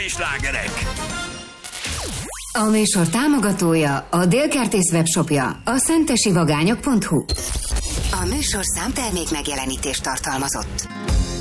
zenei slágerek. A műsor támogatója, a Dél-Kertész webshopja, a szentesivagányok.hu. A műsor számtermék megjelenítést tartalmazott.